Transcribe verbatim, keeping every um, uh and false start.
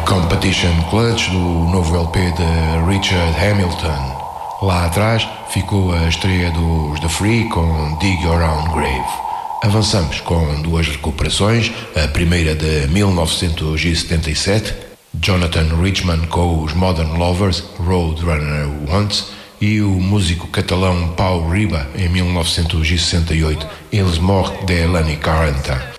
Competition Clutch, do novo L P de Richard Hamilton. Lá atrás ficou a estreia dos The Free com Dig Your Own Grave. Avançamos com duas recuperações, a primeira de mil novecentos e setenta e sete, Jonathan Richman com os Modern Lovers, Roadrunner Once, e o músico catalão Pau Riba em mil novecentos e sessenta e oito, Eles Morre de Eleni Caranta.